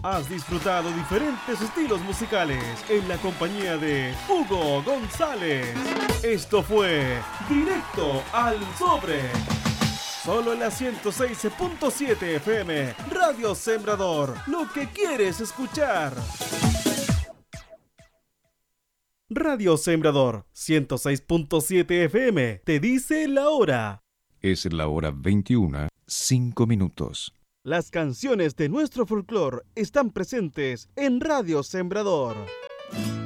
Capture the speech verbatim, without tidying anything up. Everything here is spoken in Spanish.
Has disfrutado diferentes estilos musicales en la compañía de Hugo González. Esto fue Directo al Sobre. Solo en la ciento seis punto siete F M, Radio Sembrador, lo que quieres escuchar. Radio Sembrador, ciento seis punto siete F M, te dice la hora. Es la hora veintiuna, cinco minutos. Las canciones de nuestro folclore están presentes en Radio Sembrador.